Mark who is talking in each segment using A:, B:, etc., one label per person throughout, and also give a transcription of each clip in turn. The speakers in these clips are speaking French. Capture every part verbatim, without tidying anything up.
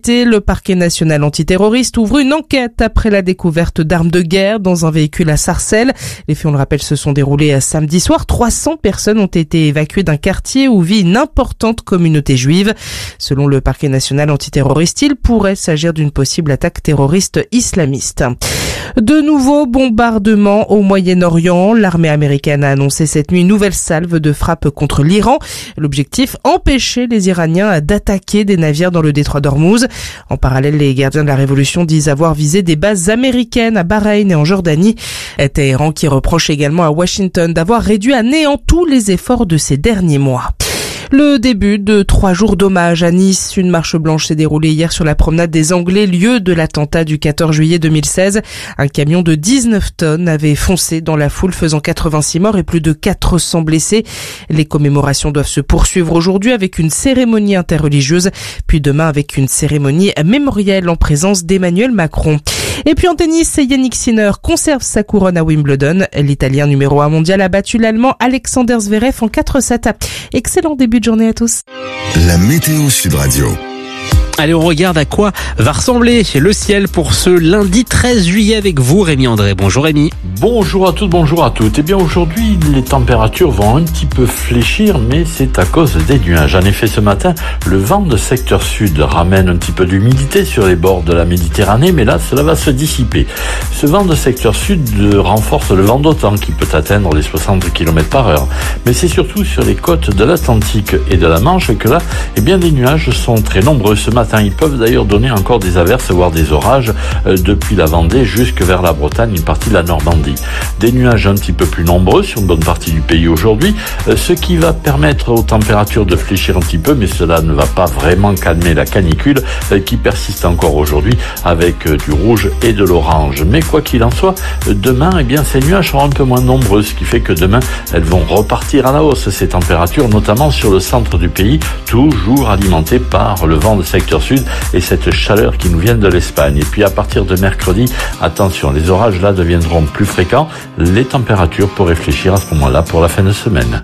A: d'actualité, le parquet national antiterroriste ouvre une enquête après la découverte d'armes de guerre dans un véhicule à Sarcelles. Les faits, on le rappelle, se sont déroulés à samedi soir. trois cents personnes ont été évacuées d'un quartier où vit une importante communauté juive. Selon le parquet national antiterroriste, il pourrait s'agir d'une possible attaque terroriste islamiste. De nouveaux bombardements au Moyen-Orient. L'armée américaine a annoncé cette nuit une nouvelle salve de frappe contre l'Iran. L'objectif, empêcher les Iraniens d'attaquer des navires dans le détroit d'Ormuz. En parallèle, les gardiens de la révolution disent avoir visé des bases américaines à Bahreïn et en Jordanie. Téhéran qui reproche également à Washington d'avoir réduit à néant tous les efforts de ces derniers mois. Le début de trois jours d'hommage à Nice. Une marche blanche s'est déroulée hier sur la promenade des Anglais, lieu de l'attentat du quatorze juillet deux mille seize. Un camion de dix-neuf tonnes avait foncé dans la foule, faisant quatre-vingt-six morts et plus de quatre cents blessés. Les commémorations doivent se poursuivre aujourd'hui avec une cérémonie interreligieuse, puis demain avec une cérémonie mémorielle en présence d'Emmanuel Macron. Et puis en tennis, Yannick Sinner conserve sa couronne à Wimbledon. L'Italien numéro un mondial a battu l'Allemand Alexander Zverev en quatre sept. Excellent début de journée à tous.
B: La météo Sud Radio.
C: Allez, on regarde à quoi va ressembler le ciel pour ce lundi treize juillet avec vous, Rémi André. Bonjour Rémi.
D: Bonjour à toutes, bonjour à toutes. Eh bien aujourd'hui, les températures vont un petit peu fléchir, mais c'est à cause des nuages. En effet, ce matin, le vent de secteur sud ramène un petit peu d'humidité sur les bords de la Méditerranée, mais là, cela va se dissiper. Ce vent de secteur sud renforce le vent d'OTAN qui peut atteindre les soixante kilomètres par heure. Mais c'est surtout sur les côtes de l'Atlantique et de la Manche que là, eh bien, les nuages sont très nombreux ce matin. Ils peuvent d'ailleurs donner encore des averses, voire des orages, euh, depuis la Vendée jusque vers la Bretagne, une partie de la Normandie. Des nuages un petit peu plus nombreux sur une bonne partie du pays aujourd'hui, euh, ce qui va permettre aux températures de fléchir un petit peu, mais cela ne va pas vraiment calmer la canicule euh, qui persiste encore aujourd'hui avec euh, du rouge et de l'orange. Mais quoi qu'il en soit, euh, demain, eh bien, ces nuages seront un peu moins nombreux, ce qui fait que demain, elles vont repartir à la hausse, ces températures, notamment sur le centre du pays, toujours alimentées par le vent de secteur sud et cette chaleur qui nous vient de l'Espagne. Et puis à partir de mercredi, attention, les orages là deviendront plus fréquents. Les températures pourraient fléchir à ce moment-là pour la fin de semaine.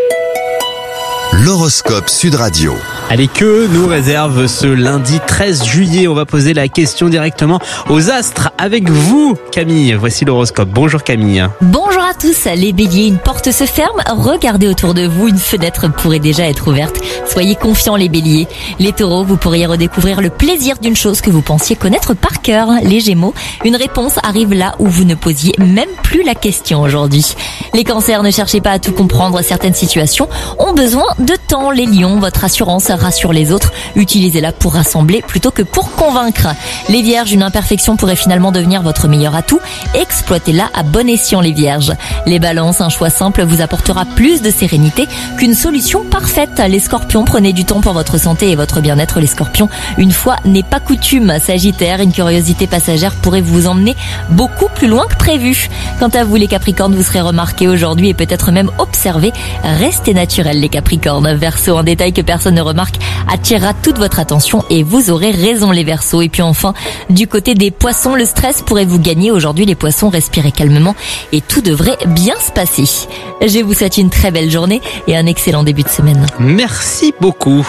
B: L'horoscope Sud Radio.
C: Allez, que nous réserve ce lundi treize juillet? On va poser la question directement aux astres avec vous, Camille. Voici l'horoscope. Bonjour Camille.
E: Bonjour à tous. Les béliers, une porte se ferme. Regardez autour de vous, une fenêtre pourrait déjà être ouverte. Soyez confiants les béliers. Les taureaux, vous pourriez redécouvrir le plaisir d'une chose que vous pensiez connaître par cœur. Les gémeaux, une réponse arrive là où vous ne posiez même plus la question aujourd'hui. Les cancers, ne cherchez pas à tout comprendre. Certaines situations ont besoin de temps. Les lions, votre assurance rassure les autres. Utilisez-la pour rassembler plutôt que pour convaincre. Les vierges, une imperfection pourrait finalement devenir votre meilleur atout. Exploitez-la à bon escient les vierges. Les balances, un choix simple vous apportera plus de sérénité qu'une solution parfaite. Les scorpions, prenez du temps pour votre santé et votre bien-être. Les scorpions, une fois n'est pas coutume. Sagittaire, une curiosité passagère pourrait vous emmener beaucoup plus loin que prévu. Quant à vous les capricornes, vous serez remarqués aujourd'hui et peut-être même observés. Restez naturels les capricornes. Verseau, un détail que personne ne remarque attirera toute votre attention et vous aurez raison les Verseaux. Et puis enfin, du côté des poissons, le stress pourrait vous gagner. Aujourd'hui les poissons, respirez calmement et tout devrait bien se passer. Je vous souhaite une très belle journée et un excellent début de semaine.
C: Merci beaucoup.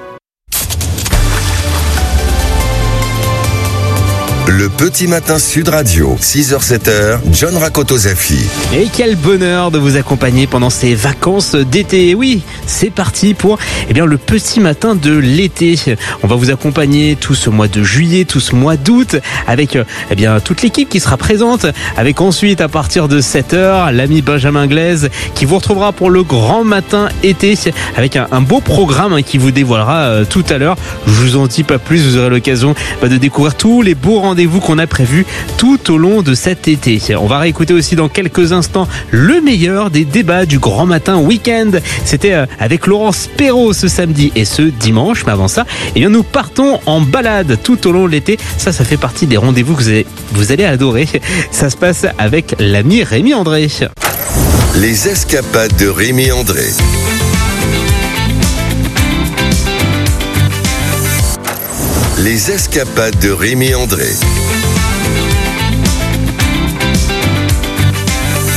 B: Le petit matin Sud Radio, six heures sept heures, John Rakoto-Zafi.
C: Et quel bonheur de vous accompagner pendant ces vacances d'été. Oui, c'est parti pour eh bien, le petit matin de l'été. On va vous accompagner tout ce mois de juillet, tout ce mois d'août, avec eh bien, toute l'équipe qui sera présente. Avec ensuite, à partir de sept heures, l'ami Benjamin Glaise qui vous retrouvera pour le grand matin été avec un, un beau programme qui vous dévoilera euh, tout à l'heure. Je vous en dis pas plus, vous aurez l'occasion bah, de découvrir tous les beaux rendez-vous Rendez-vous qu'on a prévu tout au long de cet été. On va réécouter aussi dans quelques instants le meilleur des débats du grand matin week-end. C'était avec Laurence Perrault ce samedi et ce dimanche. Mais avant ça, eh bien nous partons en balade tout au long de l'été. Ça, ça fait partie des rendez-vous que vous allez, vous allez adorer. Ça se passe avec l'ami Rémi André.
B: Les escapades de Rémi André. Les escapades de Rémi André.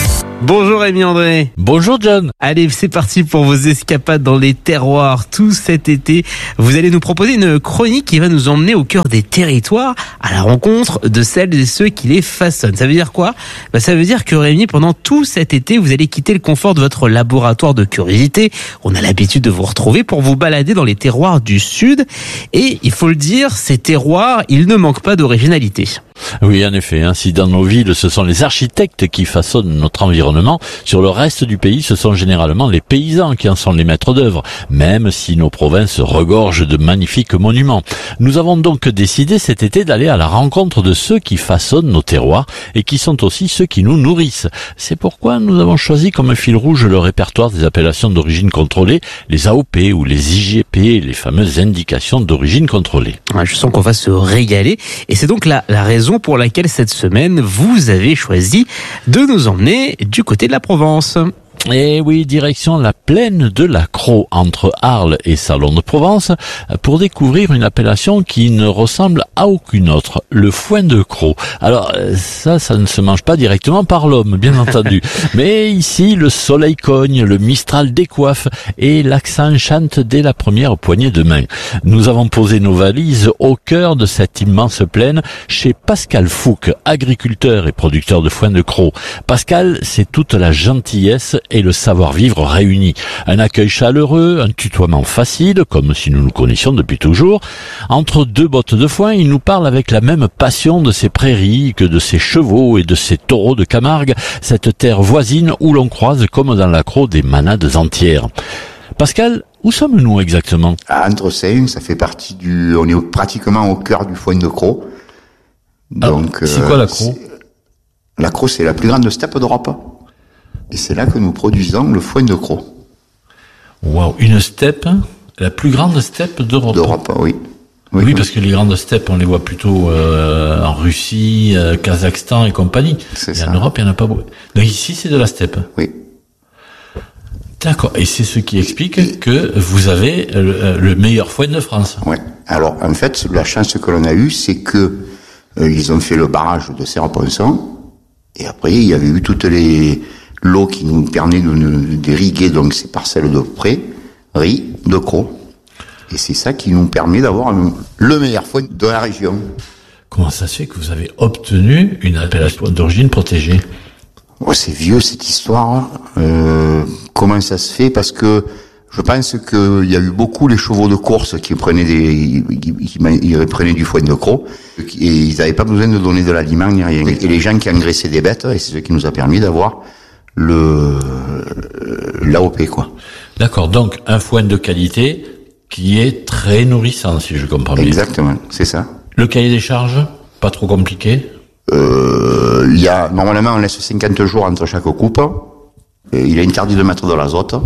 C: Bonjour Rémi André.
D: Bonjour John.
C: Allez, c'est parti pour vos escapades dans les terroirs tout cet été. Vous allez nous proposer une chronique qui va nous emmener au cœur des territoires à la rencontre de celles et ceux qui les façonnent. Ça veut dire quoi ? Bah, ça veut dire que Rémi, pendant tout cet été, vous allez quitter le confort de votre laboratoire de curiosité. On a l'habitude de vous retrouver pour vous balader dans les terroirs du Sud. Et il faut le dire, ces terroirs, ils ne manquent pas d'originalité.
D: Oui, en effet, hein, si dans nos villes, ce sont les architectes qui façonnent notre environnement, sur le reste du pays, ce sont généralement les paysans qui en sont les maîtres d'œuvre, même si nos provinces regorgent de magnifiques monuments. Nous avons donc décidé cet été d'aller à la rencontre de ceux qui façonnent nos terroirs et qui sont aussi ceux qui nous nourrissent. C'est pourquoi nous avons choisi comme fil rouge le répertoire des appellations d'origine contrôlée, les A O P ou les I G P, les fameuses indications d'origine contrôlée.
C: Ouais, je sens qu'on va se régaler et c'est donc la, la raison pour laquelle cette semaine vous avez choisi de nous emmener du côté de la Provence.
D: Et oui, direction la plaine de la Crau, entre Arles et Salon de Provence, pour découvrir une appellation qui ne ressemble à aucune autre, le foin de Crau. Alors ça, ça ne se mange pas directement par l'homme, bien entendu. Mais ici, le soleil cogne, le mistral décoiffe et l'accent chante dès la première poignée de main. Nous avons posé nos valises au cœur de cette immense plaine chez Pascal Fouque, agriculteur et producteur de foin de Crau. Pascal, c'est toute la gentillesse et le savoir-vivre réunis. Un accueil chaleureux, un tutoiement facile, comme si nous nous connaissions depuis toujours. Entre deux bottes de foin, il nous parle avec la même passion de ses prairies que de ses chevaux et de ses taureaux de Camargue, cette terre voisine où l'on croise comme dans la Crau des manades entières. Pascal, où sommes-nous exactement ?
F: À Entressin, ça fait partie du... On est pratiquement au cœur du foin de Crau.
D: Donc, ah, c'est euh, quoi la Crau ?
F: La Crau, c'est la plus grande steppe d'Europe. Et c'est là que nous produisons le foin de Crau.
D: Waouh, une steppe, la plus grande steppe d'Europe.
F: D'Europe, oui.
D: Oui, oui, oui, parce que les grandes steppes, on les voit plutôt euh, en Russie, euh, Kazakhstan et compagnie.
F: C'est
D: et
F: ça.
D: En Europe, il n'y en a pas beaucoup. Donc ici, c'est de la steppe.
F: Oui.
D: D'accord. Et c'est ce qui explique que vous avez le, le meilleur foin de France.
F: Oui. Alors, en fait, la chance que l'on a eue, c'est que euh, ils ont fait le barrage de Serre-Ponçon. Et après, il y avait eu toutes les... l'eau qui nous permet d'irriguer donc ces parcelles de prairies de Crau. Et c'est ça qui nous permet d'avoir un, le meilleur foin de la région.
D: Comment ça se fait que vous avez obtenu une appellation d'origine protégée ?
F: Oh, c'est vieux cette histoire. Euh, comment ça se fait ? Parce que je pense qu'il y a eu beaucoup les chevaux de course qui prenaient des, qui, qui prenaient du foin de Crau et ils n'avaient pas besoin de donner de l'aliment ni rien. Et les gens qui engraissaient des bêtes, et c'est ce qui nous a permis d'avoir le l'A O P, quoi.
D: D'accord, donc un foin de qualité qui est très nourrissant, si je comprends bien.
F: Exactement, c'est ça.
D: Le cahier des charges, pas trop compliqué.
F: Euh, il y a normalement on laisse cinquante jours entre chaque coupe. Il est interdit de mettre de l'azote.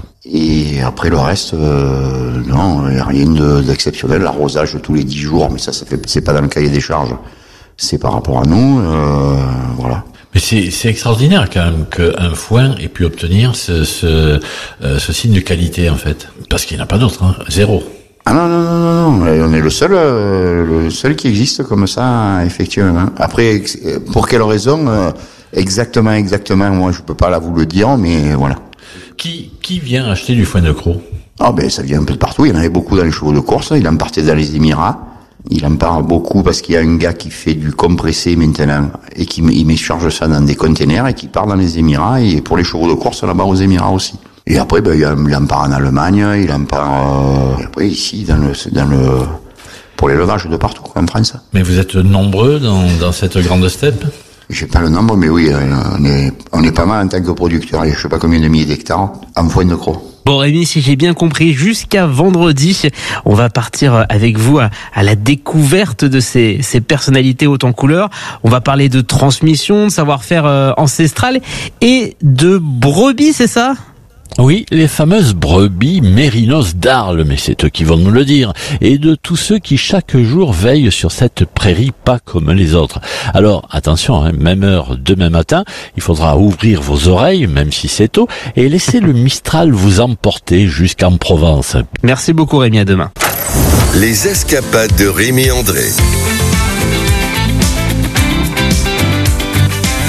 F: Et après le reste, euh, non, il n'y a rien de, d'exceptionnel. L'arrosage tous les dix jours, mais ça, ça fait, c'est pas dans le cahier des charges. C'est par rapport à nous, euh, voilà.
D: Mais c'est, c'est extraordinaire quand même qu'un foin ait pu obtenir ce, ce, euh, ce signe de qualité en fait, parce qu'il n'y en a pas d'autre, hein. Zéro.
F: Ah non non non non non, on est le seul, euh, le seul qui existe comme ça effectivement. Après, pour quelle raison euh, exactement exactement, moi je peux pas là vous le dire, mais voilà.
D: Qui qui vient acheter du foin de Crau ?
F: Ah ben ça vient un peu de partout. Il y en avait beaucoup dans les chevaux de course. Il en partait dans les Émirats. Il en parle beaucoup parce qu'il y a un gars qui fait du compressé maintenant et qui il mécharge ça dans des containers et qui part dans les Émirats et pour les chevaux de course là-bas aux Émirats aussi. Et après, ben, il en part en Allemagne, il en part euh, après ici dans le dans le pour l'élevage de partout en France.
D: Mais vous êtes nombreux dans dans cette grande steppe ?
F: J'ai pas le nombre, mais oui, on est on est pas mal en tant que producteur. Il y a je sais pas combien de milliers d'hectares en foin de Crau.
C: Bon Rémi, si j'ai bien compris, jusqu'à vendredi, on va partir avec vous à, à la découverte de ces, ces personnalités hautes en couleur. On va parler de transmission, de savoir-faire euh, ancestral et de brebis, c'est ça ?
D: Oui, les fameuses brebis mérinos d'Arles, mais c'est eux qui vont nous le dire, et de tous ceux qui chaque jour veillent sur cette prairie pas comme les autres. Alors attention, hein, même heure demain matin, il faudra ouvrir vos oreilles, même si c'est tôt, et laisser le Mistral vous emporter jusqu'en Provence.
C: Merci beaucoup Rémi, à demain.
B: Les escapades de Rémi André.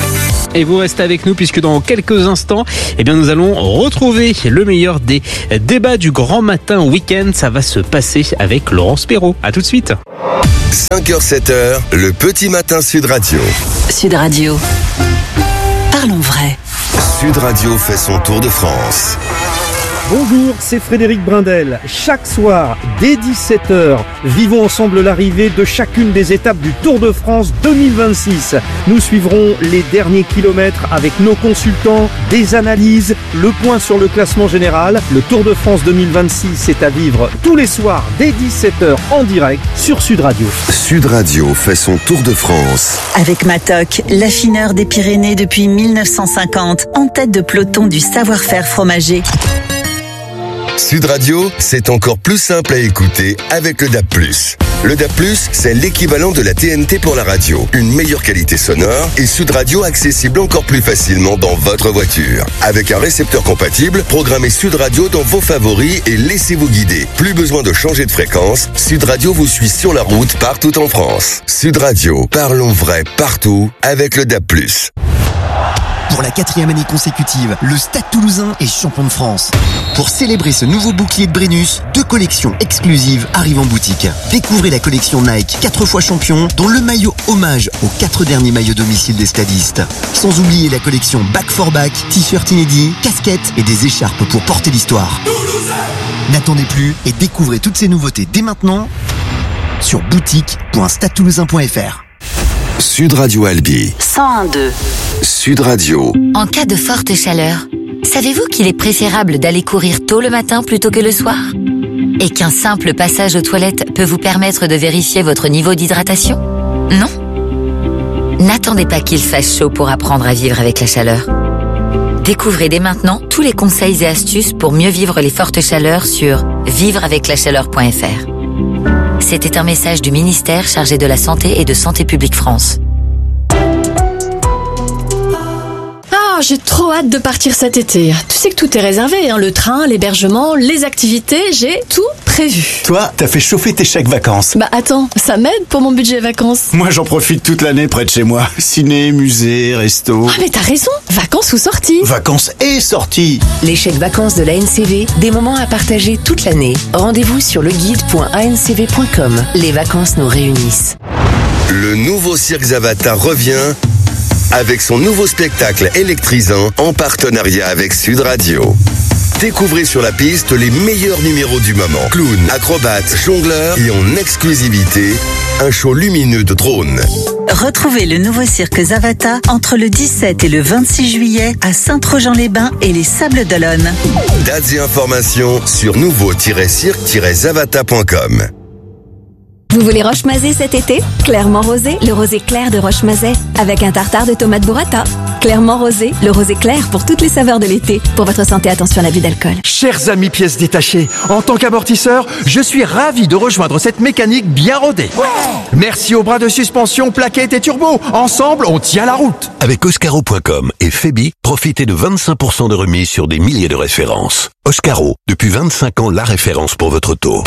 C: Et vous restez avec nous puisque dans quelques instants, eh bien, nous allons retrouver le meilleur des débats du grand matin week-end. Ça va se passer avec Laurence Perrault. À tout de suite.
B: cinq heures sept heures, le petit matin Sud Radio.
G: Sud Radio. Parlons vrai.
B: Sud Radio fait son tour de France.
H: Bonjour, c'est Frédéric Brindel. Chaque soir, dès dix-sept heures, vivons ensemble l'arrivée de chacune des étapes du Tour de France deux mille vingt-six. Nous suivrons les derniers kilomètres avec nos consultants, des analyses, le point sur le classement général. Le Tour de France deux mille vingt-six est à vivre tous les soirs dès dix-sept heures en direct sur Sud Radio.
B: Sud Radio fait son Tour de France.
G: Avec Matok, l'affineur des Pyrénées depuis mille neuf cent cinquante, en tête de peloton du savoir-faire fromager.
B: Sud Radio, c'est encore plus simple à écouter avec le D A B plus. Le D A B plus, c'est l'équivalent de la T N T pour la radio. Une meilleure qualité sonore et Sud Radio accessible encore plus facilement dans votre voiture. Avec un récepteur compatible, programmez Sud Radio dans vos favoris et laissez-vous guider. Plus besoin de changer de fréquence, Sud Radio vous suit sur la route partout en France. Sud Radio, parlons vrai partout avec le D A B plus.
I: Pour la quatrième année consécutive, le Stade Toulousain est champion de France. Pour célébrer ce nouveau bouclier de Brennus, deux collections exclusives arrivent en boutique. Découvrez la collection Nike quatre fois champion, dont le maillot hommage aux quatre derniers maillots domicile des stadistes. Sans oublier la collection Back for Back, t-shirts inédits, casquettes et des écharpes pour porter l'histoire. Toulousain ! N'attendez plus et découvrez toutes ces nouveautés dès maintenant sur boutique point stade toulousain point f r.
B: Sud Radio Albi.
G: cent un virgule deux.
B: Sud Radio.
E: En cas de forte chaleur, savez-vous qu'il est préférable d'aller courir tôt le matin plutôt que le soir ? Et qu'un simple passage aux toilettes peut vous permettre de vérifier votre niveau d'hydratation ? Non ? N'attendez pas qu'il fasse chaud pour apprendre à vivre avec la chaleur. Découvrez dès maintenant tous les conseils et astuces pour mieux vivre les fortes chaleurs sur vivre avec la chaleur point f r. C'était un message du ministère chargé de la Santé et de Santé publique France.
J: Ah, j'ai trop hâte de partir cet été. Tu sais que tout est réservé, hein, le train, l'hébergement, les activités, j'ai tout prévu.
K: Toi, t'as fait chauffer tes chèques vacances.
J: Bah attends, ça m'aide pour mon budget vacances.
K: Moi, j'en profite toute l'année près de chez moi. Ciné, musée, resto.
J: Ah mais t'as raison, vacances ou sorties.
K: Vacances et sorties.
L: Les chèques vacances de l'A N C V, des moments à partager toute l'année. Rendez-vous sur leguide point a n c v point com. Les vacances nous réunissent.
B: Le nouveau Cirque Zavata revient avec son nouveau spectacle électrisant en partenariat avec Sud Radio. Découvrez sur la piste les meilleurs numéros du moment. Clowns, acrobates, jongleurs et en exclusivité, un show lumineux de drones.
G: Retrouvez le nouveau cirque Zavata entre le dix-sept et le vingt-six juillet à Saint-Trojan-les-Bains et les Sables d'Olonne.
B: Dates et informations sur nouveau tiret cirque tiret zavata point com.
M: Vous voulez Roche-Mazet cet été ? Clairement rosé, le rosé clair de Roche-Mazet, avec un tartare de tomates burrata. Clairement rosé, le rosé clair pour toutes les saveurs de l'été. Pour votre santé, attention à l'abus d'alcool.
N: Chers amis pièces détachées, en tant qu'amortisseur, je suis ravi de rejoindre cette mécanique bien rodée. Ouais. Merci aux bras de suspension, plaquettes et turbo. Ensemble, on tient la route.
O: Avec Oscaro point com et Febi, profitez de vingt-cinq pour cent de remise sur des milliers de références. Oscaro, depuis vingt-cinq ans, la référence pour votre auto.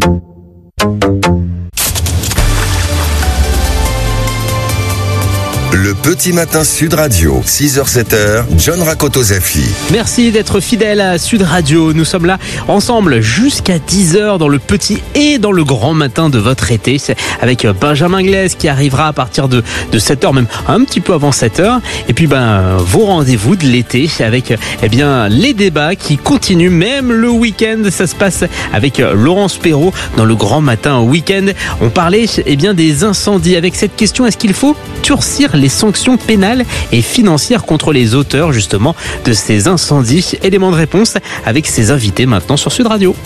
B: Le petit matin Sud Radio, six heures sept heures, John Rakoto-Zafi.
C: Merci d'être fidèle à Sud Radio. Nous sommes là ensemble jusqu'à dix heures dans le petit et dans le grand matin de votre été. C'est avec Benjamin Glaise qui arrivera à partir de, de sept heures, même un petit peu avant sept heures. Et puis ben vos rendez-vous de l'été avec eh bien les débats qui continuent même le week-end. Ça se passe avec Laurence Perrault dans le grand matin week-end. On parlait eh bien des incendies avec cette question: est-ce qu'il faut durcir les sanctions pénales et financières contre les auteurs justement de ces incendies? Élément de réponse avec ses invités maintenant sur Sud Radio.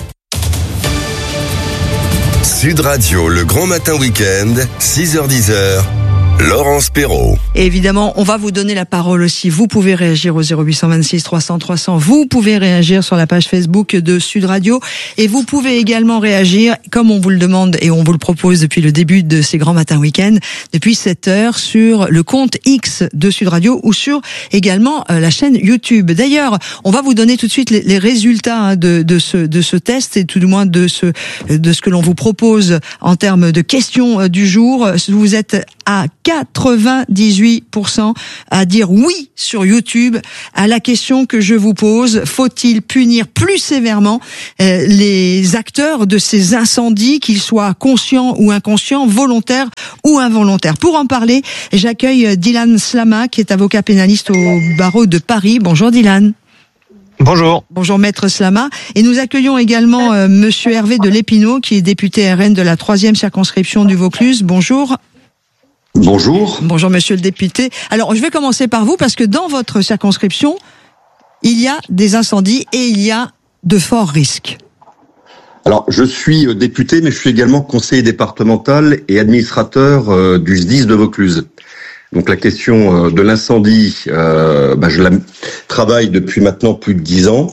B: Sud Radio, le grand matin week-end, six heures dix heures. Laurence Perrault.
P: Et évidemment, on va vous donner la parole aussi. Vous pouvez réagir au zéro huit cent vingt-six trois cents trois cents. Vous pouvez réagir sur la page Facebook de Sud Radio. Et vous pouvez également réagir, comme on vous le demande et on vous le propose depuis le début de ces grands matins week-end, depuis sept heures sur le compte X de Sud Radio ou sur également euh, la chaîne YouTube. D'ailleurs, on va vous donner tout de suite les, les résultats hein, de, de ce de ce test et tout du moins de ce de ce que l'on vous propose en termes de questions euh, du jour. Vous êtes à quatre-vingt-dix-huit pour cent à dire oui sur YouTube à la question que je vous pose. Faut-il punir plus sévèrement euh, les acteurs de ces incendies, qu'ils soient conscients ou inconscients, volontaires ou involontaires? Pour en parler, j'accueille Dylan Slama, qui est avocat pénaliste au barreau de Paris. Bonjour Dylan.
Q: Bonjour.
P: Bonjour Maître Slama. Et nous accueillons également euh, Monsieur Hervé de Lépinot, qui est député R N de la troisième circonscription du Vaucluse. Bonjour.
R: Bonjour.
P: Bonjour Monsieur le député. Alors je vais commencer par vous, parce que dans votre circonscription, il y a des incendies et il y a de forts risques.
R: Alors, je suis député, mais je suis également conseiller départemental et administrateur euh, du S D I S de Vaucluse. Donc, la question euh, de l'incendie, euh, bah, je la travaille depuis maintenant plus de dix ans.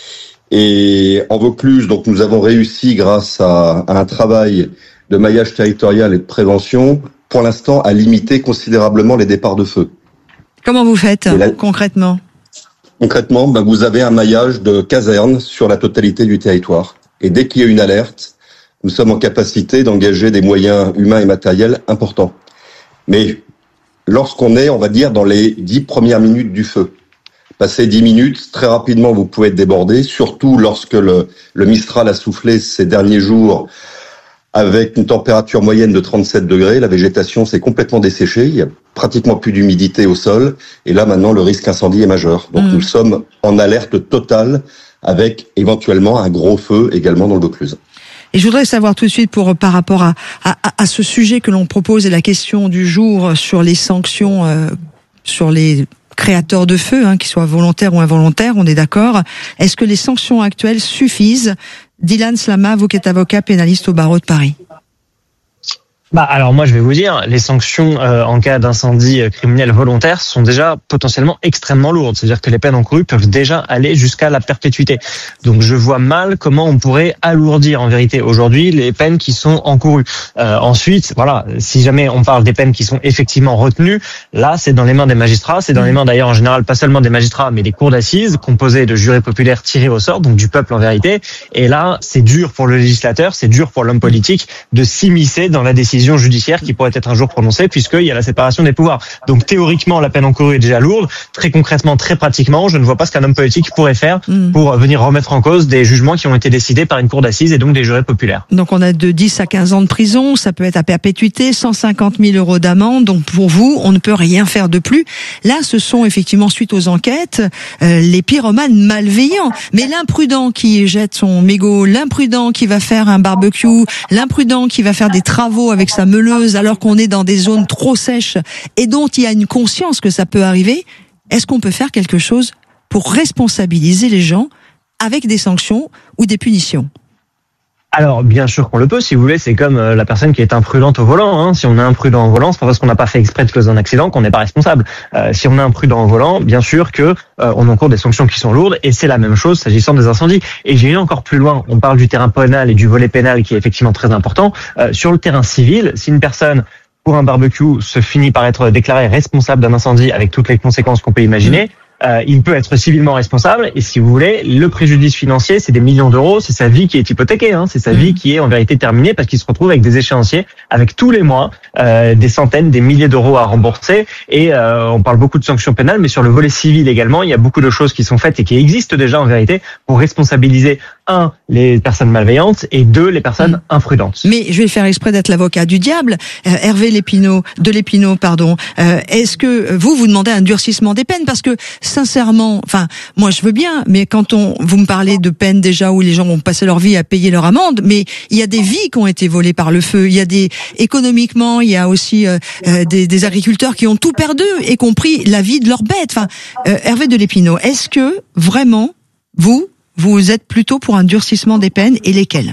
R: Et en Vaucluse, donc, nous avons réussi, grâce à, à un travail de maillage territorial et de prévention, pour l'instant, à limiter considérablement les départs de feu.
P: Comment vous faites la... concrètement
R: Concrètement, bah, vous avez un maillage de casernes sur la totalité du territoire. Et dès qu'il y a une alerte, nous sommes en capacité d'engager des moyens humains et matériels importants. Mais lorsqu'on est, on va dire, dans les dix premières minutes du feu, passé dix minutes, très rapidement, vous pouvez être débordé, surtout lorsque le, le Mistral a soufflé ces derniers jours avec une température moyenne de trente-sept degrés. La végétation s'est complètement desséchée, il y a pratiquement plus d'humidité au sol. Et là, maintenant, le risque incendie est majeur. Donc, mmh. nous sommes en alerte totale, avec éventuellement un gros feu également dans le Vaucluse.
P: Et je voudrais savoir tout de suite, pour par rapport à, à, à ce sujet que l'on propose et la question du jour sur les sanctions euh, sur les créateurs de feu, hein, qu'ils soient volontaires ou involontaires, on est d'accord. Est-ce que les sanctions actuelles suffisent? Dylan Slama, vous qui êtes avocat pénaliste au barreau de Paris.
Q: Bah alors moi je vais vous dire, les sanctions euh, en cas d'incendie criminel volontaire sont déjà potentiellement extrêmement lourdes. C'est-à-dire que les peines encourues peuvent déjà aller jusqu'à la perpétuité. Donc je vois mal comment on pourrait alourdir en vérité aujourd'hui les peines qui sont encourues. Euh, ensuite, voilà, si jamais on parle des peines qui sont effectivement retenues, là c'est dans les mains des magistrats, c'est dans les mains d'ailleurs en général pas seulement des magistrats mais des cours d'assises composées de jurés populaires tirés au sort, donc du peuple en vérité. Et là c'est dur pour le législateur, c'est dur pour l'homme politique de s'immiscer dans la décision judiciaire qui pourrait être un jour prononcée, puisqu'il y a la séparation des pouvoirs. Donc théoriquement, la peine encourue est déjà lourde. Très concrètement, très pratiquement, je ne vois pas ce qu'un homme politique pourrait faire mmh. pour venir remettre en cause des jugements qui ont été décidés par une cour d'assises et donc des jurés populaires.
P: Donc on a de dix à quinze ans de prison, ça peut être à perpétuité, cent cinquante mille euros d'amende. Donc pour vous, on ne peut rien faire de plus. Là, ce sont effectivement, suite aux enquêtes, euh, les pyromanes malveillants. Mais l'imprudent qui jette son mégot, l'imprudent qui va faire un barbecue, l'imprudent qui va faire des travaux avec sa meuleuse alors qu'on est dans des zones trop sèches et dont il y a une conscience que ça peut arriver, est-ce qu'on peut faire quelque chose pour responsabiliser les gens avec des sanctions ou des punitions?
Q: Alors, bien sûr qu'on le peut, si vous voulez, c'est comme euh, la personne qui est imprudente au volant. Hein. Si on est imprudent au volant, c'est pas parce qu'on n'a pas fait exprès de causer un accident qu'on n'est pas responsable. Euh, si on est imprudent au volant, bien sûr que euh, on encourt des sanctions qui sont lourdes, et c'est la même chose s'agissant des incendies. Et j'ai eu encore plus loin, on parle du terrain pénal et du volet pénal qui est effectivement très important. Euh, sur le terrain civil, si une personne pour un barbecue se finit par être déclarée responsable d'un incendie avec toutes les conséquences qu'on peut imaginer, mmh. Euh, il peut être civilement responsable, et si vous voulez, le préjudice financier, c'est des millions d'euros, c'est sa vie qui est hypothéquée, hein, c'est sa vie qui est en vérité terminée parce qu'il se retrouve avec des échéanciers, avec tous les mois euh, des centaines, des milliers d'euros à rembourser. Et euh, on parle beaucoup de sanctions pénales, mais sur le volet civil également, il y a beaucoup de choses qui sont faites et qui existent déjà en vérité pour responsabiliser un, les personnes malveillantes, et deux, les personnes mmh. imprudentes.
P: Mais je vais faire exprès d'être l'avocat du diable. Euh, Hervé Lépinot, de Lépinot, pardon. Euh, est-ce que vous vous demandez un durcissement des peines? Parce que sincèrement, enfin, moi je veux bien, mais quand on, vous me parlez de peines déjà où les gens vont passer leur vie à payer leur amende, mais il y a des vies qui ont été volées par le feu. Il y a des, économiquement, il y a aussi euh, euh, des, des agriculteurs qui ont tout perdu, y compris la vie de leurs bêtes. Enfin, euh, Hervé de Lépinot, est-ce que vraiment vous Vous êtes plutôt pour un durcissement des peines, et lesquelles?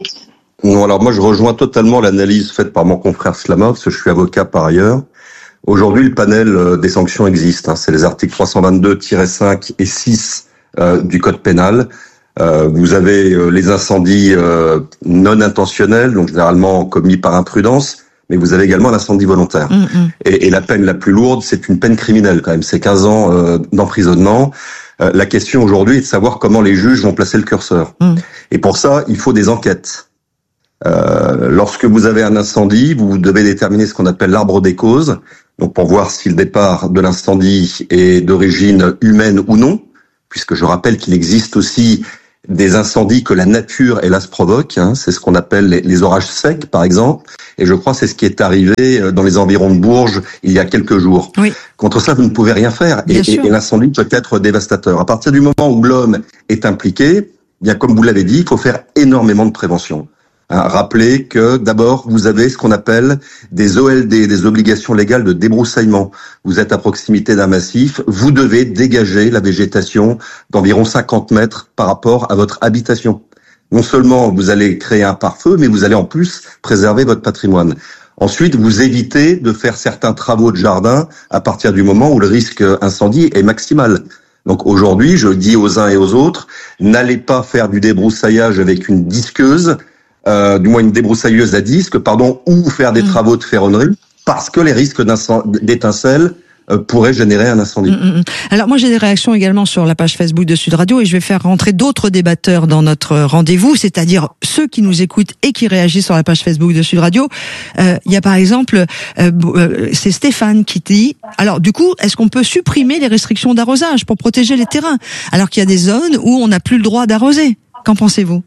R: Non, alors moi je rejoins totalement l'analyse faite par mon confrère Slama, parce que je suis avocat par ailleurs. Aujourd'hui, le panel des sanctions existe. Hein. C'est les articles trois cent vingt-deux tiret cinq et six euh, du Code pénal. Euh, vous avez euh, les incendies euh, non intentionnels, donc généralement commis par imprudence, mais vous avez également l'incendie volontaire. Mmh, mmh. Et, et la peine la plus lourde, c'est une peine criminelle quand même, c'est quinze ans euh, d'emprisonnement. Euh, la question aujourd'hui est de savoir comment les juges vont placer le curseur. Mmh. Et pour ça, il faut des enquêtes. Euh, lorsque vous avez un incendie, vous devez déterminer ce qu'on appelle l'arbre des causes, donc pour voir si le départ de l'incendie est d'origine humaine ou non, puisque je rappelle qu'il existe aussi des incendies que la nature, hélas, provoque. Hein, c'est ce qu'on appelle les, les orages secs, par exemple. Et je crois que c'est ce qui est arrivé dans les environs de Bourges il y a quelques jours. Oui. Contre ça, vous ne pouvez rien faire. Et, et, et l'incendie peut être dévastateur. À partir du moment où l'homme est impliqué, bien comme vous l'avez dit, il faut faire énormément de prévention. Hein, rappelez que d'abord, vous avez ce qu'on appelle des O L D, des obligations légales de débroussaillement. Vous êtes à proximité d'un massif, vous devez dégager la végétation d'environ cinquante mètres par rapport à votre habitation. Non seulement vous allez créer un pare-feu, mais vous allez en plus préserver votre patrimoine. Ensuite, vous évitez de faire certains travaux de jardin à partir du moment où le risque incendie est maximal. Donc aujourd'hui, je dis aux uns et aux autres, n'allez pas faire du débroussaillage avec une disqueuse, Euh, du moins une débroussailleuse à disque, pardon, ou faire des mmh. travaux de ferronnerie, parce que les risques d'étincelles euh, pourraient générer un incendie. Mmh.
P: Alors moi j'ai des réactions également sur la page Facebook de Sud Radio et je vais faire rentrer d'autres débatteurs dans notre rendez-vous, c'est-à-dire ceux qui nous écoutent et qui réagissent sur la page Facebook de Sud Radio. Euh, il y a par exemple, euh, euh, c'est Stéphane qui dit, alors du coup, est-ce qu'on peut supprimer les restrictions d'arrosage pour protéger les terrains, alors qu'il y a des zones où on n'a plus le droit d'arroser? Qu'en pensez-vous?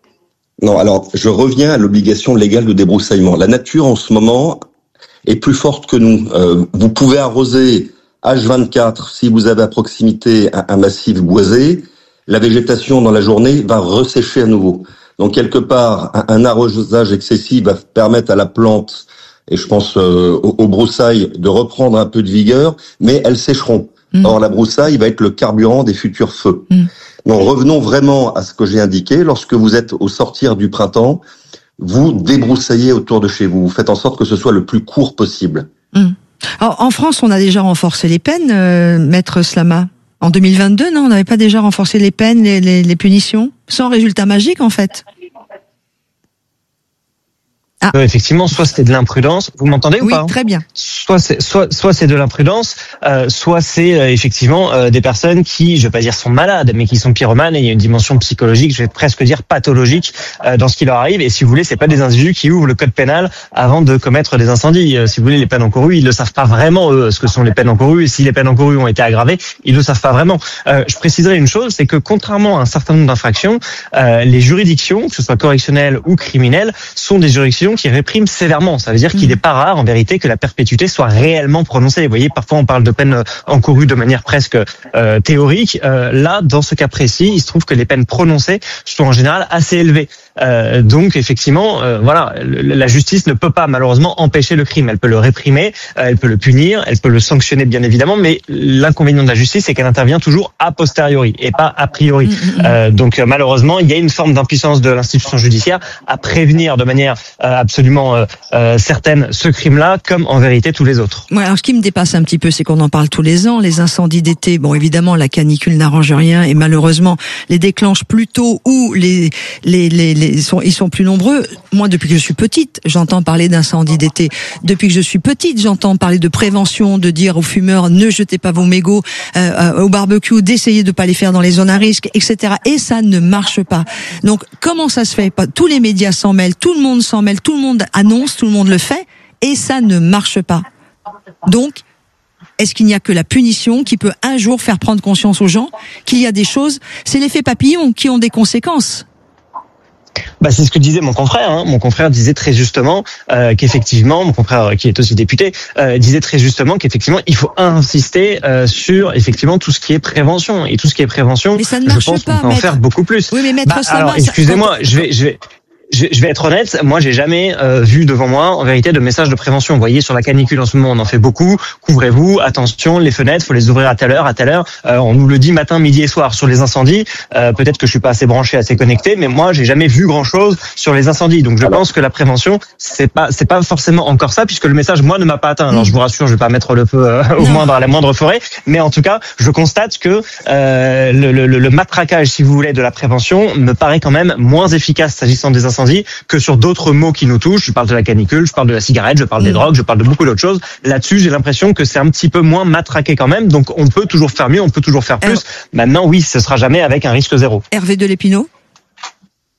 R: Non, alors je reviens à l'obligation légale de débroussaillement. La nature en ce moment est plus forte que nous. Euh, vous pouvez arroser H vingt-quatre si vous avez à proximité un, un massif boisé. La végétation dans la journée va ressécher à nouveau. Donc quelque part, un, un arrosage excessif va permettre à la plante, et je pense euh, aux, aux broussailles, de reprendre un peu de vigueur, mais elles sécheront. Mmh. Or, la broussaille va être le carburant des futurs feux. Mmh. Donc, revenons vraiment à ce que j'ai indiqué. Lorsque vous êtes au sortir du printemps, vous débroussaillez autour de chez vous. Vous faites en sorte que ce soit le plus court possible.
P: Mmh. Alors, en France, on a déjà renforcé les peines, euh, Maître Slama. En deux mille vingt-deux, non, on n'avait pas déjà renforcé les peines, les, les, les punitions, sans résultat magique, en fait.
Q: Ah. Euh, effectivement, soit c'était de l'imprudence. Vous m'entendez ou
P: oui,
Q: pas?
P: Oui, très bien.
Q: Soit c'est soit soit c'est de l'imprudence, euh, soit c'est euh, effectivement euh, des personnes qui, je vais pas dire sont malades, mais qui sont pyromanes. Et il y a une dimension psychologique, je vais presque dire pathologique, euh, dans ce qui leur arrive. Et si vous voulez, c'est pas des individus qui ouvrent le code pénal avant de commettre des incendies. Euh, si vous voulez, les peines encourues, ils le savent pas vraiment eux, ce que sont les peines encourues. Et si les peines encourues ont été aggravées, ils le savent pas vraiment. Euh, je préciserai une chose, c'est que contrairement à un certain nombre d'infractions, euh, les juridictions, que ce soit correctionnelles ou criminelles, sont des juridictions qui répriment sévèrement. Ça veut dire qu'il n'est pas rare, en vérité, que la perpétuité soit réellement prononcée. Vous voyez, parfois on parle de peines encourues de manière presque euh, théorique. Euh, là, dans ce cas précis, il se trouve que les peines prononcées sont en général assez élevées. Euh, donc, effectivement, euh, voilà, la justice ne peut pas malheureusement empêcher le crime. Elle peut le réprimer, euh, elle peut le punir, elle peut le sanctionner, bien évidemment. Mais l'inconvénient de la justice, c'est qu'elle intervient toujours a posteriori et pas a priori. Mmh, mmh. Euh, donc, malheureusement, il y a une forme d'impuissance de l'institution judiciaire à prévenir de manière euh, absolument Euh, euh, certaines ce crime-là, comme en vérité tous les autres.
P: Ouais, alors ce qui me dépasse un petit peu, c'est qu'on en parle tous les ans. Les incendies d'été, bon, évidemment, la canicule n'arrange rien et malheureusement, les déclenche plus tôt ou les les les, les sont ils sont plus nombreux. Moi, depuis que je suis petite, j'entends parler d'incendies d'été. Depuis que je suis petite, j'entends parler de prévention, de dire aux fumeurs ne jetez pas vos mégots euh, au barbecue, d'essayer de pas les faire dans les zones à risque, et cetera. Et ça ne marche pas. Donc, comment ça se fait? Tous les médias s'en mêlent, tout le monde s'en mêle, tout le monde annonce, tout le monde le fait, et ça ne marche pas. Donc, est-ce qu'il n'y a que la punition qui peut un jour faire prendre conscience aux gens qu'il y a des choses, c'est l'effet papillon, qui ont des conséquences?
Q: Bah, c'est ce que disait mon confrère. Hein. Mon confrère disait très justement euh, qu'effectivement, mon confrère qui est aussi député, euh, disait très justement qu'effectivement, il faut insister euh, sur effectivement tout ce qui est prévention. Et tout ce qui est prévention,
P: mais ça ne
Q: je
P: marche
Q: pense
P: pas,
Q: qu'on peut en
P: maître.
Q: faire beaucoup plus.
P: Oui, mais maître
Q: bah,
P: Slama,
Q: alors, excusez-moi,
P: ça...
Q: je vais, je vais. Je, je vais être honnête, moi j'ai jamais euh, vu devant moi en vérité de message de prévention. Vous voyez, sur la canicule en ce moment on en fait beaucoup, couvrez-vous, attention, les fenêtres, faut les ouvrir à telle heure, à telle heure, euh, on nous le dit matin, midi et soir. Sur les incendies, euh, peut-être que je suis pas assez branché, assez connecté, mais moi j'ai jamais vu grand-chose sur les incendies. Donc je Alors. pense que la prévention, c'est pas c'est pas forcément encore ça, puisque le message moi ne m'a pas atteint. Alors je vous rassure, je vais pas mettre le feu euh, au moindre à la moindre forêt, mais en tout cas, je constate que euh, le, le, le matraquage, si vous voulez, de la prévention me paraît quand même moins efficace s'agissant des incendies que sur d'autres mots qui nous touchent. Je parle de la canicule, je parle de la cigarette, je parle des drogues, je parle de beaucoup d'autres choses. Là-dessus, j'ai l'impression que c'est un petit peu moins matraqué quand même. Donc, on peut toujours faire mieux, on peut toujours faire plus. Maintenant, oui, ce sera jamais avec un risque zéro.
P: Hervé de Lépinot.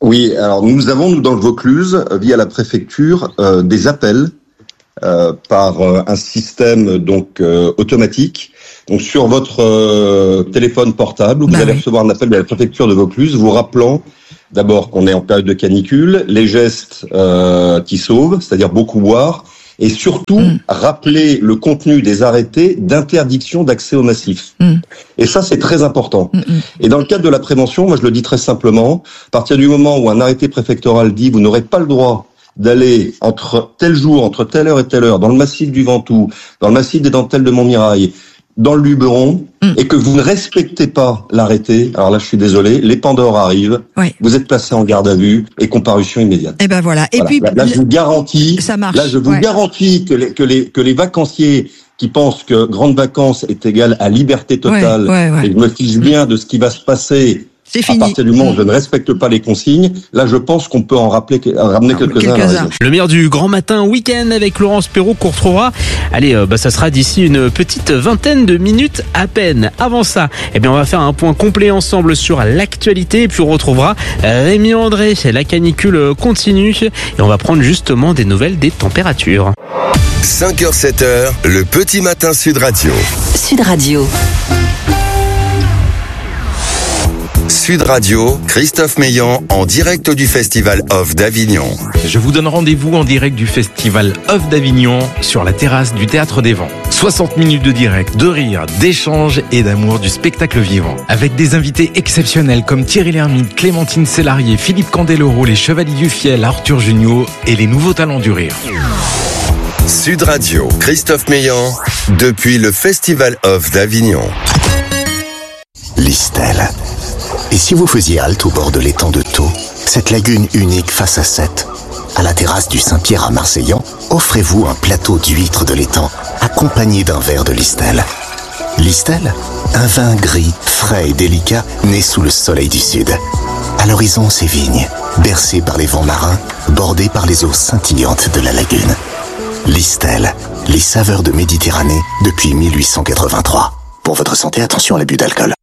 R: Oui, alors nous avons, nous, dans le Vaucluse, via la préfecture, euh, des appels euh, par euh, un système donc euh, automatique. Donc sur votre euh, téléphone portable, vous bah allez oui. recevoir un appel de la préfecture de Vaucluse vous rappelant d'abord qu'on est en période de canicule, les gestes euh, qui sauvent, c'est-à-dire beaucoup boire, et surtout mmh. rappeler le contenu des arrêtés d'interdiction d'accès au massif. Mmh. Et ça, c'est très important. Mmh. Et dans le cadre de la prévention, moi je le dis très simplement, à partir du moment où un arrêté préfectoral dit vous n'aurez pas le droit d'aller entre tel jour, entre telle heure et telle heure, dans le massif du Ventoux, dans le massif des Dentelles de Montmirail, dans le Luberon, mmh. et que vous ne respectez pas l'arrêté, alors là je suis désolé, les Pandores arrivent, oui. vous êtes placé en garde à vue et comparution immédiate.
P: Et ben voilà. Et
R: voilà.
P: puis
R: là, là je vous garantis,
P: ça marche.
R: Là je vous ouais. garantis que les, que les que les vacanciers qui pensent que grande vacances est égale à liberté totale, ouais, ouais, ouais. et je me fiche bien de ce qui va se passer.
P: C'est
R: fini. À partir du moment où je ne respecte pas les consignes, là, je pense qu'on peut en rappeler, en ramener quelques-uns.
P: quelques-uns.
C: Le meilleur du grand matin week-end avec Laurence Perrault qu'on retrouvera. Allez, euh, bah, ça sera d'ici une petite vingtaine de minutes à peine. Avant ça, eh bien, on va faire un point complet ensemble sur l'actualité et puis on retrouvera Rémi André. La canicule continue et on va prendre justement des nouvelles des températures.
B: cinq heures sept heures, le petit matin Sud Radio.
L: Sud Radio.
B: Sud Radio, Christophe Meillan en direct du Festival Off d'Avignon.
S: Je vous donne rendez-vous en direct du Festival Off d'Avignon sur la terrasse du Théâtre des Vents. soixante minutes de direct, de rire, d'échange et d'amour du spectacle vivant. Avec des invités exceptionnels comme Thierry Lhermitte, Clémentine Célarié, Philippe Candeloro, les Chevaliers du Fiel, Arthur Junio et les nouveaux talents du rire.
B: Sud Radio, Christophe Meillan, depuis le Festival Off d'Avignon.
I: Listel. Et si vous faisiez halte au bord de l'étang de Thau, cette lagune unique face à Sète, à la terrasse du Saint-Pierre à Marseillan, offrez-vous un plateau d'huîtres de l'étang, accompagné d'un verre de Listel. Listel, un vin gris, frais et délicat, né sous le soleil du Sud. À l'horizon, ses vignes, bercées par les vents marins, bordées par les eaux scintillantes de la lagune. Listel, les saveurs de Méditerranée depuis mille huit cent quatre-vingt-trois. Pour votre santé, attention à l'abus d'alcool.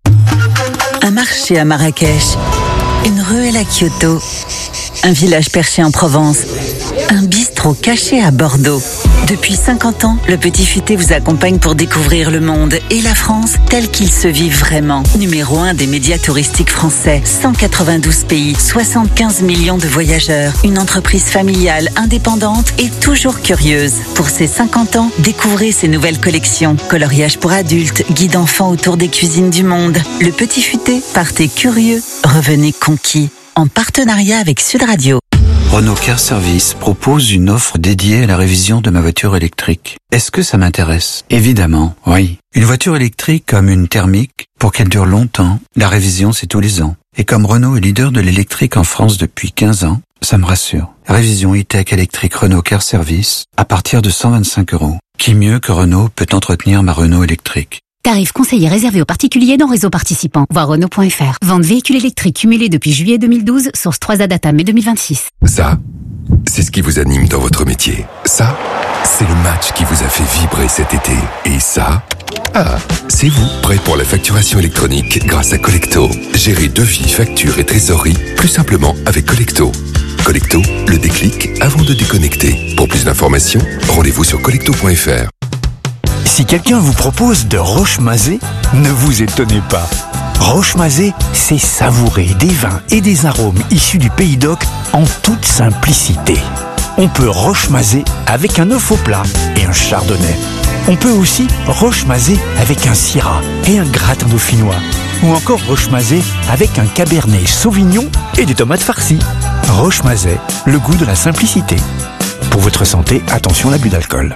G: Un marché à Marrakech, une ruelle à Kyoto, un village perché en Provence, un bistrot caché à Bordeaux. Depuis cinquante ans, le Petit Futé vous accompagne pour découvrir le monde et la France tel qu'il se vit vraiment. Numéro un des médias touristiques français, cent quatre-vingt-douze pays, soixante-quinze millions de voyageurs, une entreprise familiale, indépendante et toujours curieuse. Pour ses cinquante ans, découvrez ses nouvelles collections. Coloriage pour adultes, guide enfants autour des cuisines du monde. Le Petit Futé, partez curieux, revenez conquis. En partenariat avec Sud Radio.
T: Renault Car Service propose une offre dédiée à la révision de ma voiture électrique. Est-ce que ça m'intéresse? Évidemment, oui. Une voiture électrique comme une thermique, pour qu'elle dure longtemps, la révision c'est tous les ans. Et comme Renault est leader de l'électrique en France depuis quinze ans, ça me rassure. Révision e-tech électrique Renault Car Service à partir de cent vingt-cinq euros. Qui mieux que Renault peut entretenir ma Renault électrique?
U: Tarif conseillé réservé aux particuliers dans réseau participant. Voir Renault point F R. Vente véhicules électriques cumulés depuis juillet deux mille douze, source trois A Data mai deux mille vingt-six.
V: Ça, c'est ce qui vous anime dans votre métier. Ça, c'est le match qui vous a fait vibrer cet été. Et ça, ah, c'est vous, prêt pour la facturation électronique grâce à Collecto. Gérez devis, factures et trésorerie plus simplement avec Collecto. Collecto, le déclic avant de déconnecter. Pour plus d'informations, rendez-vous sur collecto point F R.
W: Si quelqu'un vous propose de roche-mazé, ne vous étonnez pas. Roche-mazé, c'est savourer des vins et des arômes issus du Pays d'Oc en toute simplicité. On peut roche-mazé avec un œuf au plat et un chardonnay. On peut aussi roche-mazé avec un syrah et un gratin dauphinois. Ou encore roche-mazé avec un cabernet sauvignon et des tomates farcies. Roche-mazé, le goût de la simplicité. Pour votre santé, attention à l'abus d'alcool.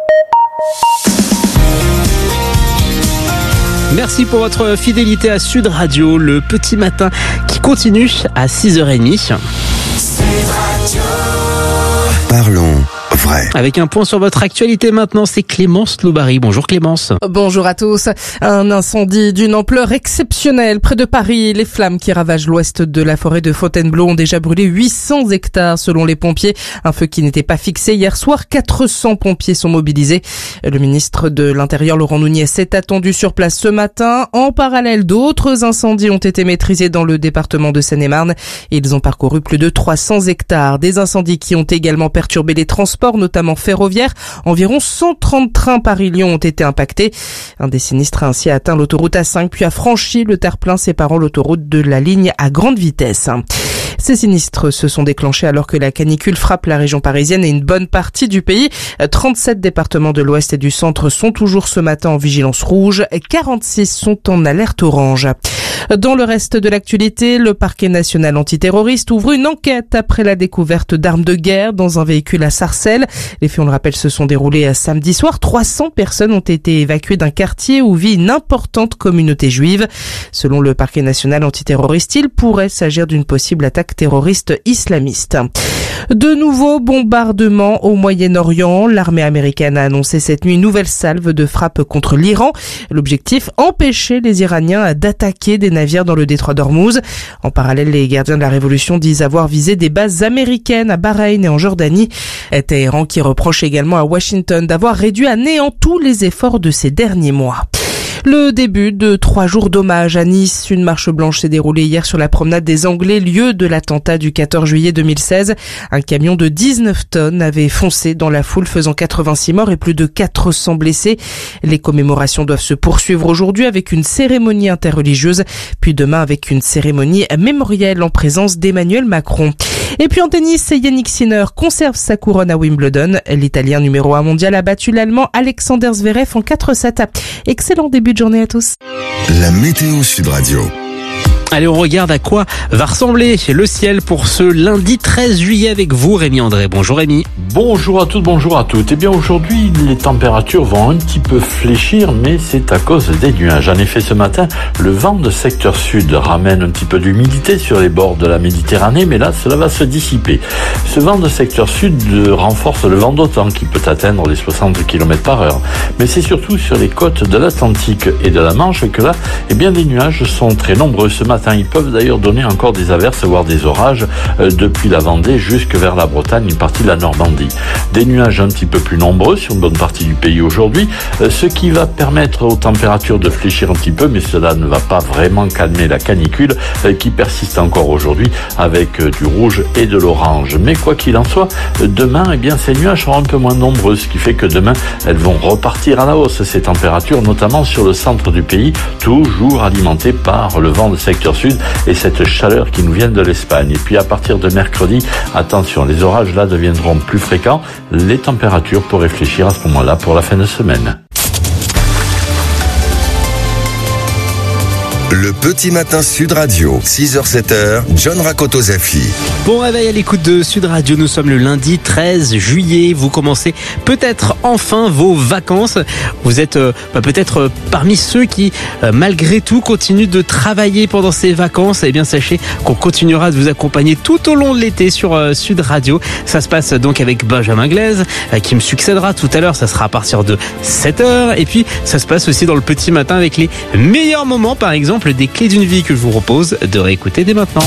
C: Merci pour votre fidélité à Sud Radio, le petit matin qui continue à six heures trente.
B: Parlons vrai.
C: Avec un point sur votre actualité maintenant, c'est Clémence Loubary. Bonjour Clémence.
A: Bonjour à tous. Un incendie d'une ampleur exceptionnelle près de Paris. Les flammes qui ravagent l'ouest de la forêt de Fontainebleau ont déjà brûlé huit cents hectares selon les pompiers. Un feu qui n'était pas fixé hier soir. quatre cents pompiers sont mobilisés. Le ministre de l'Intérieur Laurent Nunez est attendu sur place ce matin. En parallèle, d'autres incendies ont été maîtrisés dans le département de Seine-et-Marne. Ils ont parcouru plus de trois cents hectares. Des incendies qui ont également perturbé les transports, notamment ferroviaires. Environ cent trente trains Paris-Lyon ont été impactés. Un des sinistres a ainsi atteint l'autoroute A cinq puis a franchi le terre-plein séparant l'autoroute de la ligne à grande vitesse. Ces sinistres se sont déclenchés alors que la canicule frappe la région parisienne et une bonne partie du pays. trente-sept départements de l'ouest et du centre sont toujours ce matin en vigilance rouge. quarante-six sont en alerte orange. Dans le reste de l'actualité, le parquet national antiterroriste ouvre une enquête après la découverte d'armes de guerre dans un véhicule à Sarcelles. Les faits, on le rappelle, se sont déroulés samedi soir. trois cents personnes ont été évacuées d'un quartier où vit une importante communauté juive. Selon le parquet national antiterroriste, il pourrait s'agir d'une possible attaque terroriste islamiste. De nouveaux bombardements au Moyen-Orient. L'armée américaine a annoncé cette nuit une nouvelle salve de frappe contre l'Iran. L'objectif, empêcher les Iraniens d'attaquer des navires dans le détroit d'Ormuz. En parallèle, les gardiens de la révolution disent avoir visé des bases américaines à Bahreïn et en Jordanie. Téhéran qui reproche également à Washington d'avoir réduit à néant tous les efforts de ces derniers mois. Le début de trois jours d'hommage à Nice. Une marche blanche s'est déroulée hier sur la promenade des Anglais, lieu de l'attentat du quatorze juillet deux mille seize. Un camion de dix-neuf tonnes avait foncé dans la foule, faisant quatre-vingt-six morts et plus de quatre cents blessés. Les commémorations doivent se poursuivre aujourd'hui avec une cérémonie interreligieuse, puis demain avec une cérémonie mémorielle en présence d'Emmanuel Macron. Et puis en tennis, Yannick Sinner conserve sa couronne à Wimbledon. L'Italien numéro un mondial a battu l'Allemand Alexander Zverev en quatre sept. Excellent début de journée à tous.
B: La météo Sud Radio.
C: Allez, on regarde à quoi va ressembler le ciel pour ce lundi treize juillet avec vous, Rémi André. Bonjour Rémi.
D: Bonjour à toutes, bonjour à toutes. Eh bien aujourd'hui, les températures vont un petit peu fléchir, mais c'est à cause des nuages. En effet, ce matin, le vent de secteur sud ramène un petit peu d'humidité sur les bords de la Méditerranée, mais là, cela va se dissiper. Ce vent de secteur sud renforce le vent d'automne qui peut atteindre les soixante kilomètres par heure. Mais c'est surtout sur les côtes de l'Atlantique et de la Manche que là, eh bien, les nuages sont très nombreux ce matin. Ils peuvent d'ailleurs donner encore des averses, voire des orages, euh, depuis la Vendée jusque vers la Bretagne, une partie de la Normandie. Des nuages un petit peu plus nombreux sur une bonne partie du pays aujourd'hui, euh, ce qui va permettre aux températures de fléchir un petit peu, mais cela ne va pas vraiment calmer la canicule euh, qui persiste encore aujourd'hui avec euh, du rouge et de l'orange. Mais quoi qu'il en soit, euh, demain, eh bien, ces nuages seront un peu moins nombreux, ce qui fait que demain, elles vont repartir à la hausse, ces températures, notamment sur le centre du pays, toujours alimentées par le vent de secteur sud et cette chaleur qui nous vient de l'Espagne. Et puis à partir de mercredi, attention, les orages là deviendront plus fréquents. Les températures pourraient fléchir à ce moment-là pour la fin de semaine.
B: Le petit matin Sud Radio, six heures sept heures, John Rakoto Zafi.
C: Bon réveil à l'écoute de Sud Radio, nous sommes le lundi treize juillet, vous commencez peut-être enfin vos vacances. Vous êtes euh, bah, peut-être euh, parmi ceux qui, euh, malgré tout, continuent de travailler pendant ces vacances. Eh bien sachez qu'on continuera de vous accompagner tout au long de l'été sur euh, Sud Radio. Ça se passe donc avec Benjamin Glaise, euh, qui me succédera tout à l'heure, ça sera à partir de sept heures. Et puis ça se passe aussi dans le petit matin avec les meilleurs moments, par exemple des clés d'une vie que je vous propose de réécouter dès maintenant.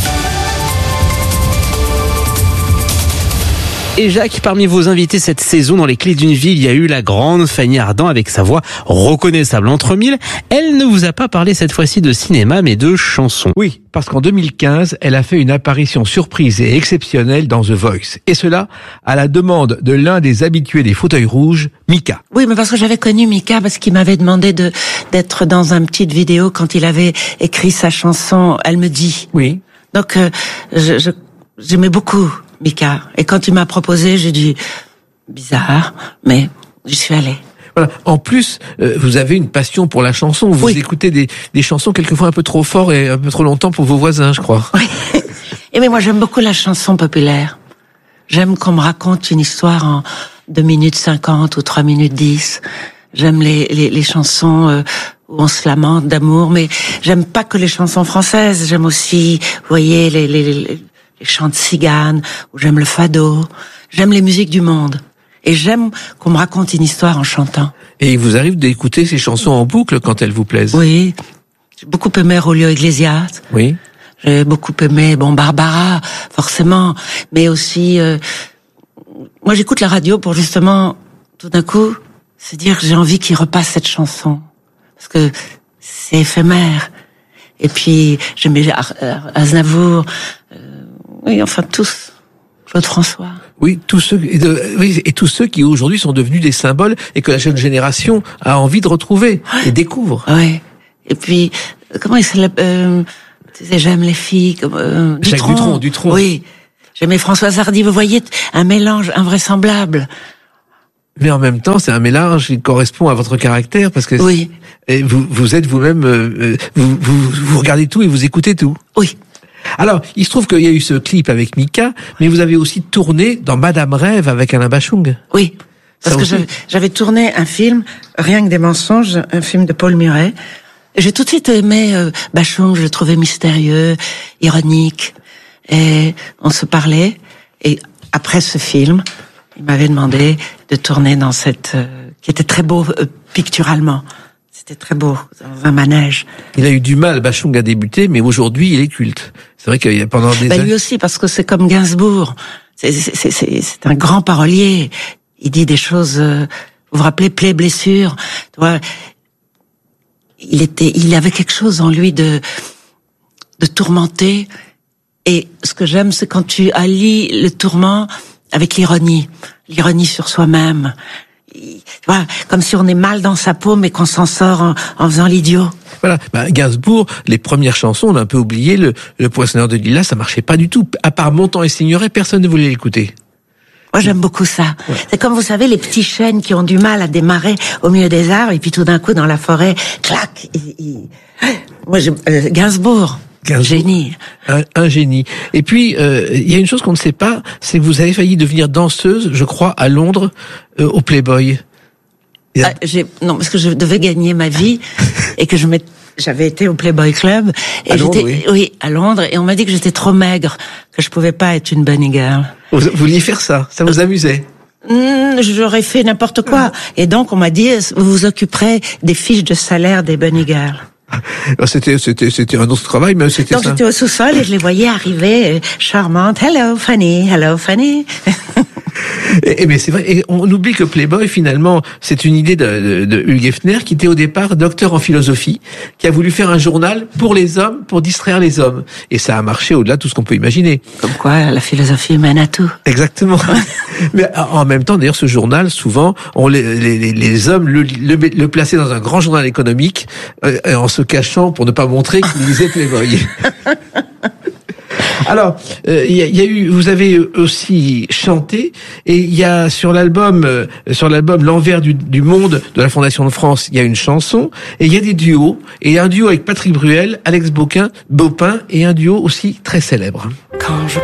C: Et Jacques, parmi vos invités cette saison dans les clés d'une vie, il y a eu la grande Fanny Ardant avec sa voix reconnaissable entre mille. Elle ne vous a pas parlé cette fois-ci de cinéma, mais de chansons.
F: Oui, parce qu'en deux mille quinze, elle a fait une apparition surprise et exceptionnelle dans The Voice. Et cela à la demande de l'un des habitués des fauteuils rouges, Mika.
X: Oui, mais parce que j'avais connu Mika, parce qu'il m'avait demandé de d'être dans une petite vidéo quand il avait écrit sa chanson « Elle me dit ».
F: Oui.
X: Donc, euh, je, je, j'aimais beaucoup Mika. Et quand il m'a proposé, j'ai dit « bizarre », mais j'y suis allée.
F: Voilà. En plus, euh, vous avez une passion pour la chanson. Vous oui. écoutez des, des chansons quelquefois un peu trop fort et un peu trop longtemps pour vos voisins, je crois.
X: Oui. Et mais moi, j'aime beaucoup la chanson populaire. J'aime qu'on me raconte une histoire en deux minutes cinquante ou trois minutes dix. J'aime les, les, les chansons euh, où on se lamente d'amour, mais j'aime pas que les chansons françaises. J'aime aussi, vous voyez, les, les, les, les chants de cigane, ou j'aime le fado. J'aime les musiques du monde. Et j'aime qu'on me raconte une histoire en chantant.
F: Et il vous arrive d'écouter ces chansons en boucle quand elles vous plaisent?
X: Oui. J'ai beaucoup aimé Julio Iglesias.
F: Oui.
X: J'ai beaucoup aimé, bon, Barbara, forcément. Mais aussi, euh, moi j'écoute la radio pour justement, tout d'un coup, se dire que j'ai envie qu'il repasse cette chanson. Parce que c'est éphémère. Et puis, j'aimais Aznavour. Euh, oui, enfin, tous. Claude François.
F: Oui, tous ceux, et, de, oui, et tous ceux qui aujourd'hui sont devenus des symboles et que la jeune génération a envie de retrouver ouais. et découvre.
X: Oui. Et puis, comment il s'appelle, euh, tu sais, j'aime les filles, comme, euh,
F: Jacques
X: Dutronc.
F: Dutronc, Dutronc.
X: Oui. J'aimais Françoise Hardy. Vous voyez, un mélange invraisemblable.
F: Mais en même temps, c'est un mélange qui correspond à votre caractère parce que
X: oui.
F: Et vous, vous êtes vous-même, euh, vous, vous, vous regardez tout et vous écoutez tout.
X: Oui.
F: Alors, il se trouve qu'il y a eu ce clip avec Mika, mais vous avez aussi tourné dans Madame Rêve avec Alain Bachung.
X: Oui, parce que j'avais, j'avais tourné un film, Rien que des mensonges, un film de Paul Murray. Et j'ai tout de suite aimé euh, Bachung, je le trouvais mystérieux, ironique, et on se parlait. Et après ce film, il m'avait demandé de tourner dans cette, euh, qui était très beau euh, picturalement. C'était très beau, dans un manège.
F: Il a eu du mal, Bachung a débuté, mais aujourd'hui, il est culte. C'est vrai qu'il y a pendant des
X: bah,
F: années...
X: Lui aussi, parce que c'est comme Gainsbourg. C'est, c'est, c'est, c'est un grand parolier. Il dit des choses... Euh, vous vous rappelez, plaie, blessure. Tu vois, il était, il avait quelque chose en lui de, de tourmenté. Et ce que j'aime, c'est quand tu allies le tourment avec l'ironie. L'ironie sur soi-même. Tu vois, comme si on est mal dans sa peau, mais qu'on s'en sort en, en faisant l'idiot.
F: Voilà, bah, Gainsbourg, les premières chansons, on a un peu oublié, le, le Poinçonneur de Lilas, ça marchait pas du tout. À part Montant et Signoret, personne ne voulait l'écouter.
X: Moi, j'aime beaucoup ça. Ouais. C'est comme, vous savez, les petits chênes qui ont du mal à démarrer au milieu des arbres, et puis tout d'un coup, dans la forêt, clac, il, il... Moi, je, euh, Gainsbourg. Un génie.
F: Un, un génie. Et puis, euh, il y a une chose qu'on ne sait pas, c'est que vous avez failli devenir danseuse, je crois, à Londres, euh, au Playboy.
X: A... Ah, j'ai... Non, parce que je devais gagner ma vie et que je m'étais... J'avais été au Playboy Club et
F: à Londres,
X: j'étais,
F: oui.
X: oui, à Londres, et on m'a dit que j'étais trop maigre, que je pouvais pas être une bunny girl.
F: Vous, vous vouliez faire ça? Ça vous amusait?
X: Mmh, j'aurais fait n'importe quoi. Et donc, on m'a dit, vous vous occuperez des fiches de salaire des bunny girls.
F: C'était, c'était, c'était un autre travail, mais c'était
X: Donc
F: ça.
X: j'étais au sous-sol et je les voyais arriver, euh, charmantes. Hello, Fanny. Hello, Fanny.
F: Et, et mais c'est vrai, et on oublie que Playboy, finalement, c'est une idée de, de, de Hugh Hefner, qui était au départ docteur en philosophie, qui a voulu faire un journal pour les hommes, pour distraire les hommes. Et ça a marché au-delà de tout ce qu'on peut imaginer.
X: Comme quoi, la philosophie mène à tout.
F: Exactement. Mais en même temps, d'ailleurs, ce journal, souvent, on les, les, les hommes le, le, le plaçaient dans un grand journal économique, euh, en se cachant pour ne pas montrer qu'ils lisaient Playboy. Alors, euh, il y, a, y a eu, vous avez aussi chanté, et il y a sur l'album, euh, sur l'album L'envers du, du monde de la Fondation de France, il y a une chanson, et il y a des duos, et il y a un duo avec Patrick Bruel, Alex Bauquin, Baupin, et un duo aussi très célèbre.
X: Quand je